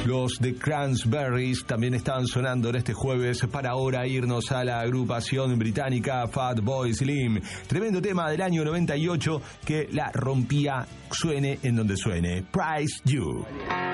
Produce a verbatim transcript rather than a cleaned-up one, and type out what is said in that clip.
Los The Cranberries también estaban sonando en este jueves para ahora irnos a la agrupación británica Fatboy Slim. Tremendo tema del año noventa y ocho que la rompía, suene en donde suene. Price You.